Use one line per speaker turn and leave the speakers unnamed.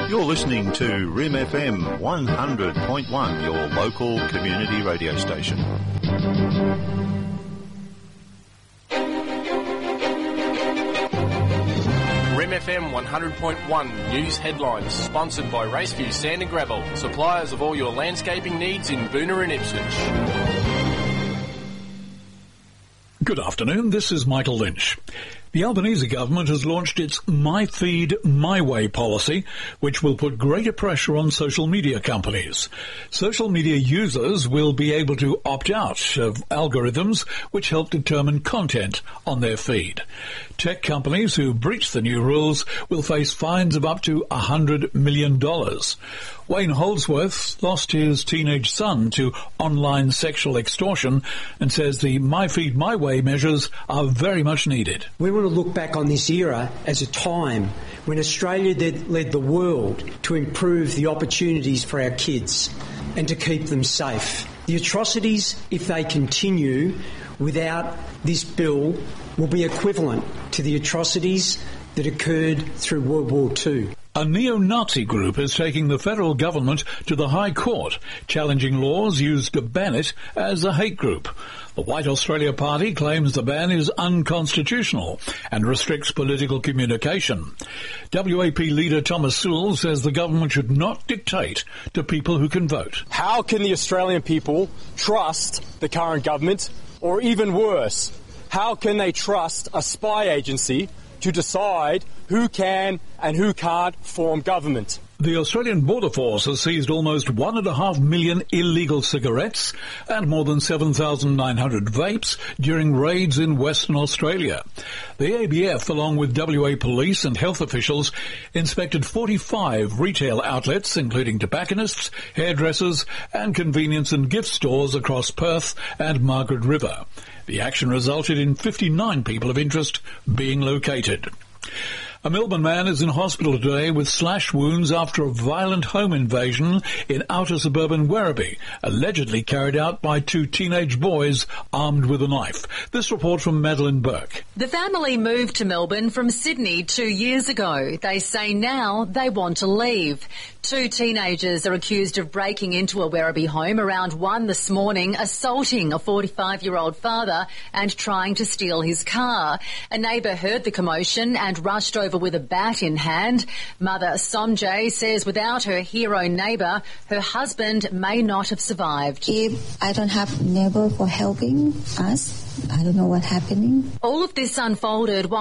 You're listening to Rim FM 100.1, your local community radio station.
Rim FM 100.1 News Headlines, sponsored by Raceview Sand and Gravel, suppliers of all your landscaping needs in Boonah and Ipswich.
Good afternoon, this is Michael Lynch. The Albanese government has launched its My Feed, My Way policy, which will put greater pressure on social media companies. Social media users will be able to opt out of algorithms which help determine content on their feed. Tech companies who breach the new rules will face fines of up to $100 million. Wayne Holdsworth lost his teenage son to online sexual extortion and says the My Feed, My Way measures are very much needed.
We want to look back on this era as a time when Australia led the world to improve the opportunities for our kids and to keep them safe. The atrocities, if they continue without this bill, will be equivalent to the atrocities that occurred through World War II.
A neo-Nazi group is taking the federal government to the High Court, challenging laws used to ban it as a hate group. The White Australia Party claims the ban is unconstitutional and restricts political communication. WAP leader Thomas Sewell says the government should not dictate to people who can vote.
How can the Australian people trust the current government, or even worse, how can they trust a spy agency to decide who can and who can't form government?
The Australian Border Force has seized almost 1.5 million illegal cigarettes and more than 7,900 vapes during raids in Western Australia. The ABF, along with WA police and health officials, inspected 45 retail outlets, including tobacconists, hairdressers and convenience and gift stores across Perth and Margaret River. The action resulted in 59 people of interest being located. A Melbourne man is in hospital today with slash wounds after a violent home invasion in outer suburban Werribee, allegedly carried out by two teenage boys armed with a knife. This report from Madeline Burke.
The family moved to Melbourne from Sydney 2 years ago. They say now they want to leave. Two teenagers are accused of breaking into a Werribee home around 1 this morning, assaulting a 45-year-old father and trying to steal his car. A neighbour heard the commotion and rushed over with a bat in hand. Mother Somjay says without her hero neighbour, her husband may not have survived.
If I don't have neighbour for helping us, I don't know what's happening.
All of this unfolded while